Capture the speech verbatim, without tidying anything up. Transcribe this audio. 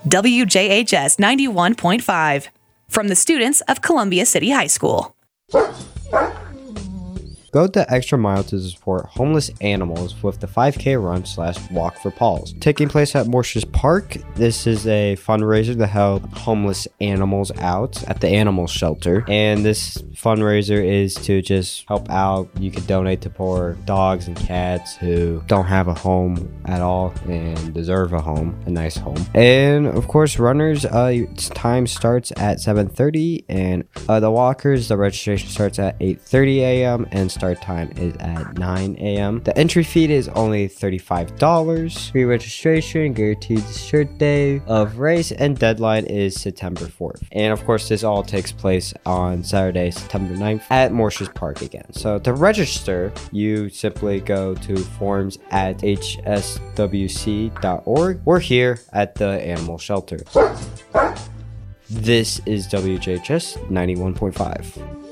W J H S ninety-one point five. From the students of Columbia City High School. Go the extra mile to support homeless animals with the five K run slash walk for paws. Taking place at Morshes Park, this is a fundraiser to help homeless animals out at the animal shelter. And this fundraiser is to just help out. You can donate to poor dogs and cats who don't have a home at all and deserve a home, a nice home. And of course, runners, uh, time starts at seven thirty, and uh, the walkers, the registration starts at eight thirty a.m. and start time is at nine a.m. The entry fee is only thirty-five dollars. Free registration, guaranteed shirt day of race, and deadline is September fourth. And of course, this all takes place on Saturday, September ninth at Morshes Park again. So to register, you simply go to forms at h s w c dot org or here at the animal shelter. This is W J H S ninety-one point five.